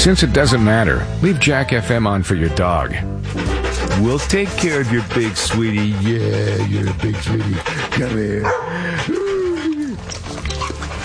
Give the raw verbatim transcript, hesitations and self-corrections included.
Since it doesn't matter, leave Jack F M on for your dog. We'll take care of your big sweetie. Yeah, you're a big sweetie. Come here.